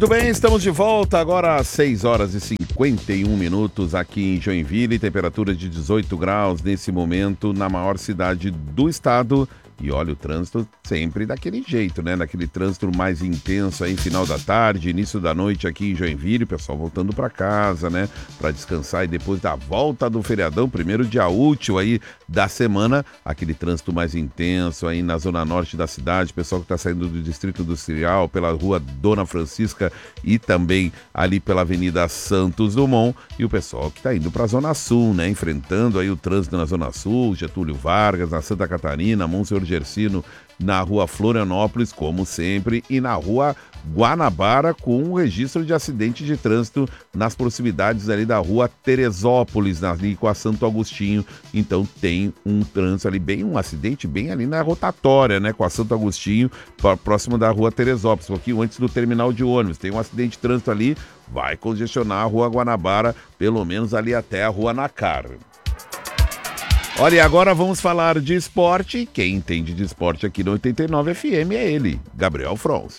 Muito bem, estamos de volta agora às 6 horas e 51 minutos aqui em Joinville, temperatura de 18 graus nesse momento na maior cidade do estado. E olha, o trânsito sempre daquele jeito, né? Daquele trânsito mais intenso aí, final da tarde, início da noite aqui em Joinville, o pessoal voltando para casa, né? Para descansar e depois da volta do feriadão, primeiro dia útil aí da semana, aquele trânsito mais intenso aí na zona norte da cidade, pessoal que está saindo do Distrito Industrial, pela rua Dona Francisca e também ali pela Avenida Santos Dumont, e o pessoal que está indo para a Zona Sul, né? Enfrentando aí o trânsito na Zona Sul, Getúlio Vargas, na Santa Catarina, Monsenhor Gersino, na rua Florianópolis, como sempre, e na rua Guanabara, com um registro de acidente de trânsito nas proximidades ali da rua Teresópolis, ali com a Santo Agostinho. Então tem um trânsito ali, um acidente bem ali na rotatória, né, com a Santo Agostinho, próximo da rua Teresópolis, um pouquinho antes do terminal de ônibus. Tem um acidente de trânsito ali, vai congestionar a rua Guanabara, pelo menos ali até a rua Nacar. Olha, e agora vamos falar de esporte. Quem entende de esporte aqui no 89 FM é ele, Gabriel Fronzi.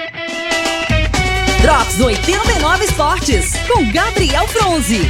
Drops 89 Esportes, com Gabriel Fronzi.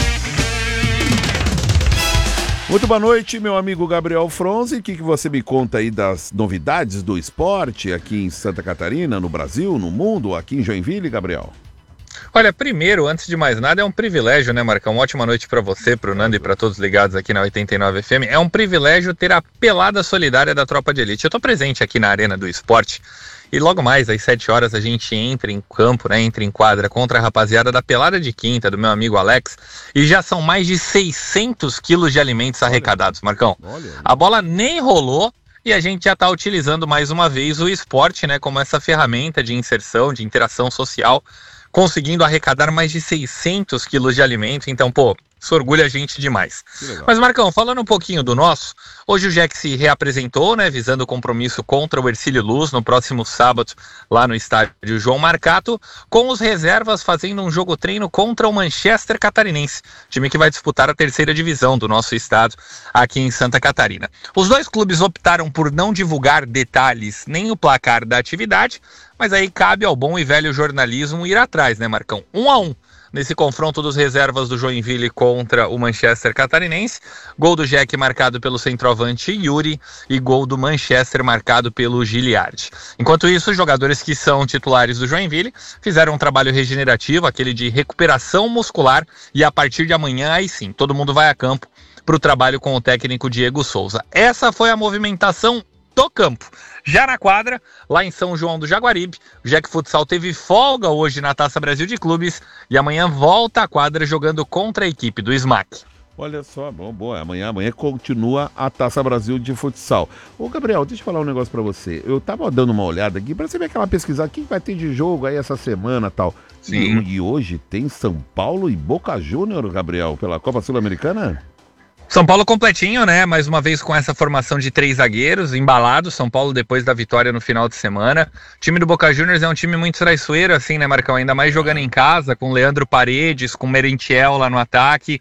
Muito boa noite, meu amigo Gabriel Fronzi. O que você me conta aí das novidades do esporte aqui em Santa Catarina, no Brasil, no mundo, aqui em Joinville, Gabriel? Olha, primeiro, antes de mais nada, é um privilégio, né, Marcão? Uma ótima noite para você, para o Nando e para todos ligados aqui na 89 FM. É um privilégio ter a pelada solidária da Tropa de Elite. Eu estou presente aqui na Arena do Esporte e logo mais, às 7 horas, a gente entra em campo, né, entra em quadra contra a rapaziada da Pelada de Quinta, do meu amigo Alex, e já são mais de 600 quilos de alimentos arrecadados, Marcão. A bola nem rolou e a gente já está utilizando mais uma vez o esporte, né, como essa ferramenta de inserção, de interação social, conseguindo arrecadar mais de 600 quilos de alimento. Então, pô, isso orgulha a gente demais. Mas, Marcão, falando um pouquinho do nosso, hoje o Jack se reapresentou, né, visando o compromisso contra o Hercílio Luz no próximo sábado, lá no estádio João Marcato, com os reservas fazendo um jogo-treino contra o Manchester Catarinense, time que vai disputar a 3ª divisão do nosso estado aqui em Santa Catarina. Os dois clubes optaram por não divulgar detalhes nem o placar da atividade, mas aí cabe ao bom e velho jornalismo ir atrás, né, Marcão? 1-1 nesse confronto dos reservas do Joinville contra o Manchester Catarinense. Gol do Jack marcado pelo centroavante Yuri e gol do Manchester marcado pelo Giliardi. Enquanto isso, os jogadores que são titulares do Joinville fizeram um trabalho regenerativo, aquele de recuperação muscular, e a partir de amanhã, aí sim, todo mundo vai a campo para o trabalho com o técnico Diego Souza. Essa foi a movimentação do campo. Já na quadra, lá em São João do Jaguaribe, o Jack Futsal teve folga hoje na Taça Brasil de Clubes e amanhã volta à quadra jogando contra a equipe do SMAC. Olha só, bom, amanhã continua a Taça Brasil de Futsal. Ô Gabriel, deixa eu falar um negócio pra você. Eu tava dando uma olhada aqui pra você ver aquela pesquisa, o que vai ter de jogo aí essa semana e tal. Sim. E hoje tem São Paulo e Boca Júnior, Gabriel, pela Copa Sul-Americana? São Paulo completinho, né? Mais uma vez com essa formação de 3 zagueiros, embalado. São Paulo depois da vitória no final de semana. O time do Boca Juniors é um time muito traiçoeiro, assim, né, Marcão? Ainda mais jogando em casa, com Leandro Paredes, com Merentiel lá no ataque.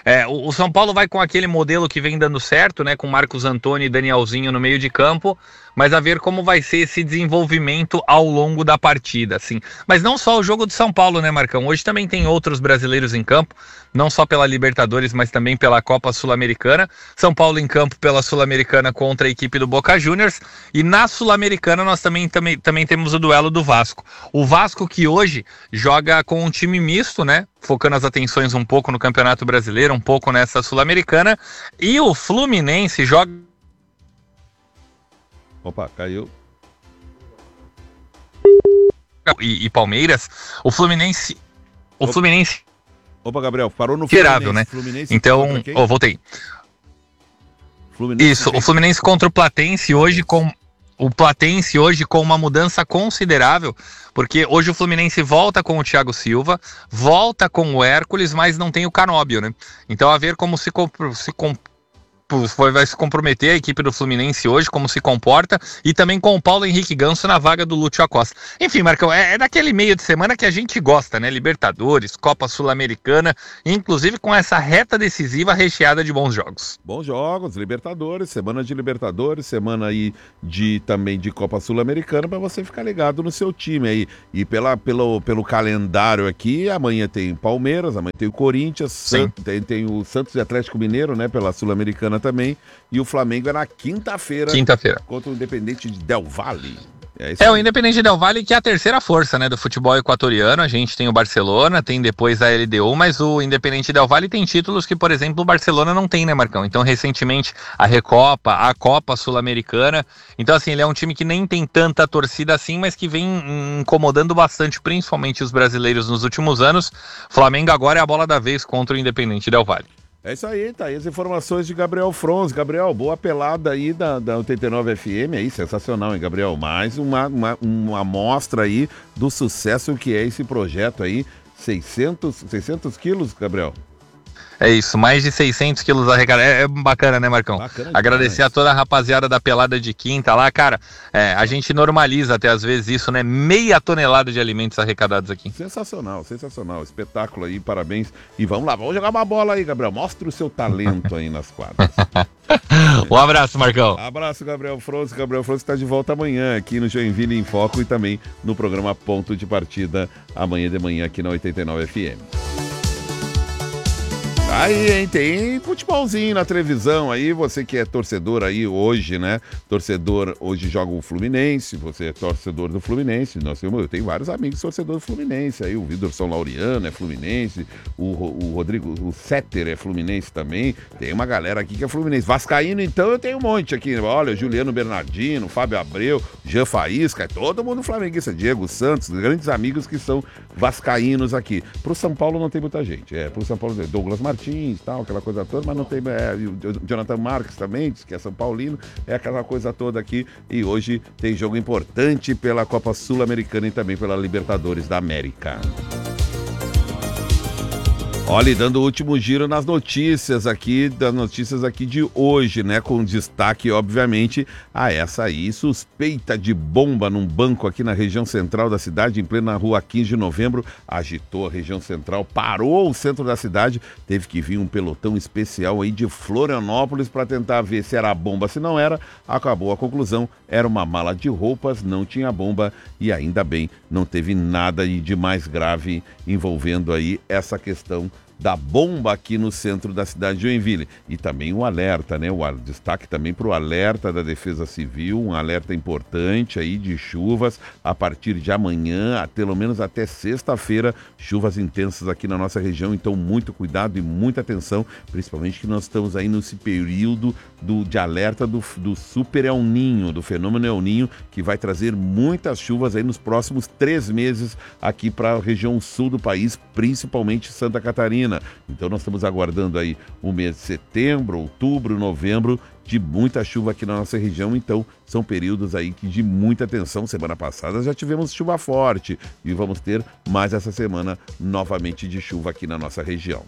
O São Paulo vai com aquele modelo que vem dando certo, né? Com Marcos Antônio e Danielzinho no meio de campo. Mas a ver como vai ser esse desenvolvimento ao longo da partida, assim. Mas não só o jogo do São Paulo, né, Marcão? Hoje também tem outros brasileiros em campo, não só pela Libertadores, mas também pela Copa Sul-Americana. São Paulo em campo pela Sul-Americana contra a equipe do Boca Juniors. E na Sul-Americana nós também temos o duelo do Vasco. O Vasco que hoje joga com um time misto, né? Focando as atenções um pouco no Campeonato Brasileiro, um pouco nessa Sul-Americana. E o Fluminense joga... Opa, caiu. E Palmeiras, o Fluminense... Opa, Gabriel, parou no Fluminense, né? Fluminense então, voltei. Fluminense Isso, o Fluminense contra o Platense hoje com... O Platense hoje com uma mudança considerável, porque hoje o Fluminense volta com o Thiago Silva, volta com o Hércules, mas não tem o Canóbio, né? Então a ver como se vai se comprometer a equipe do Fluminense hoje, como se comporta, e também com o Paulo Henrique Ganso na vaga do Lúcio Acosta. Enfim, Marcão, é daquele meio de semana que a gente gosta, né? Libertadores, Copa Sul-Americana, inclusive com essa reta decisiva recheada de bons jogos. Bons jogos, Libertadores, semana aí também de Copa Sul-Americana, para você ficar ligado no seu time aí. E pelo calendário aqui, amanhã tem Palmeiras, amanhã tem o Corinthians, tem o Santos e Atlético Mineiro, né, pela Sul-Americana também, e o Flamengo é na quinta-feira contra o Independente de Del Valle. O Independente Del Valle, que é a terceira força, né, do futebol equatoriano. A gente tem o Barcelona, tem depois a LDU, mas o Independente Del Valle tem títulos que, por exemplo, o Barcelona não tem, né, Marcão? Então, recentemente, a Recopa, a Copa Sul-Americana. Então, assim, ele é um time que nem tem tanta torcida assim, mas que vem incomodando bastante, principalmente os brasileiros nos últimos anos. Flamengo agora é a bola da vez contra o Independente Del Valle. É isso aí, tá aí as informações de Gabriel Fronz. Gabriel, boa pelada aí da 89 FM aí, sensacional, hein, Gabriel? Mais uma amostra aí do sucesso que é esse projeto aí, 600 quilos, Gabriel? É isso, mais de 600 quilos arrecadados. É bacana, né, Marcão? Bacana. Agradecer a toda a rapaziada da pelada de quinta lá, cara. A gente normaliza até às vezes isso, né? 0,5 tonelada de alimentos arrecadados aqui. Sensacional. Espetáculo aí, parabéns. E vamos lá, vamos jogar uma bola aí, Gabriel. Mostra o seu talento aí nas quadras. Um abraço, Marcão. Abraço, Gabriel Fronz. Gabriel Fronz está de volta amanhã aqui no Joinville em Foco e também no programa Ponto de Partida, amanhã de manhã aqui na 89 FM. Aí, hein, tem futebolzinho na televisão aí, você que é torcedor aí hoje, né? Hoje joga o Fluminense, você é torcedor do Fluminense. Eu tenho vários amigos torcedores do Fluminense aí, o Vitorson Laureano é Fluminense, o Rodrigo, o Setter é Fluminense também. Tem uma galera aqui que é Fluminense. Vascaíno, então, eu tenho um monte aqui. Olha, Juliano Bernardino, Fábio Abreu, Jean Faísca, é todo mundo flamenguista. Diego Santos, grandes amigos que são vascaínos aqui. Pro São Paulo não tem muita gente. Pro São Paulo, Douglas Martins, tal, aquela coisa toda, mas não tem. O Jonathan Marques também, que é São Paulino, é aquela coisa toda aqui. E hoje tem jogo importante pela Copa Sul-Americana e também pela Libertadores da América. Olha, dando o último giro nas notícias aqui, de hoje, né? Com destaque, obviamente, a essa aí, suspeita de bomba num banco aqui na região central da cidade, em plena rua 15 de novembro, agitou a região central, parou o centro da cidade, teve que vir um pelotão especial aí de Florianópolis para tentar ver se era bomba, se não era, acabou a conclusão, era uma mala de roupas, não tinha bomba e ainda bem, não teve nada de mais grave envolvendo aí essa questão da bomba aqui no centro da cidade de Joinville. E também um alerta, né? O destaque também para o alerta da Defesa Civil, um alerta importante aí de chuvas a partir de amanhã, pelo menos até sexta-feira, chuvas intensas aqui na nossa região, então muito cuidado e muita atenção, principalmente que nós estamos aí nesse período de alerta do Super El Ninho, do fenômeno El Ninho, que vai trazer muitas chuvas aí nos próximos 3 meses aqui para a região sul do país, principalmente Santa Catarina. Então nós estamos aguardando aí o mês de setembro, outubro, novembro, de muita chuva aqui na nossa região, então são períodos aí de muita atenção. Semana passada já tivemos chuva forte e vamos ter mais essa semana novamente de chuva aqui na nossa região.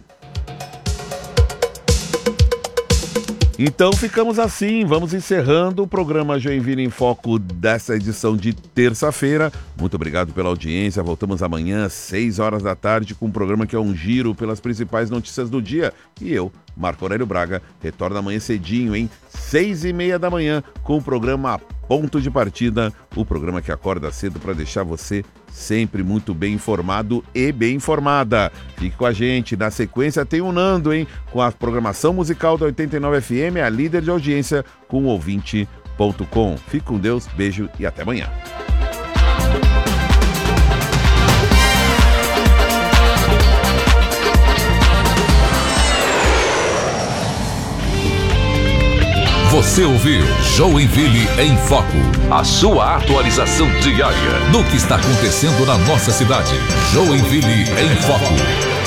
Então ficamos assim, vamos encerrando o programa Joinville em Foco dessa edição de terça-feira. Muito obrigado pela audiência, voltamos amanhã às 6 horas da tarde com um programa que é um giro pelas principais notícias do dia. E eu, Marco Aurélio Braga, retorno amanhã cedinho, 6:30 da manhã, com o programa Ponto de Partida, o programa que acorda cedo para deixar você sempre muito bem informado e bem informada. Fique com a gente. Na sequência tem o Nando, com a programação musical da 89 FM, a líder de audiência com o ouvinte.com. Fique com Deus, beijo e até amanhã. Você ouviu Joinville em Foco, a sua atualização diária do que está acontecendo na nossa cidade. Joinville em Foco.